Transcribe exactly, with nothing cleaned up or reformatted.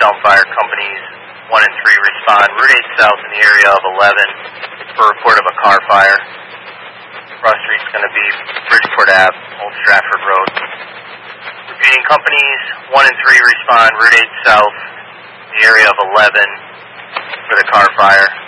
Elm Fire Companies one and three respond. Route eight South in the area of eleven for a report of a car fire. Cross street's going to be Bridgeport Ave, Old Stratford Road. Repeating, companies one and three respond. Route eight South in the area of eleven for the car fire.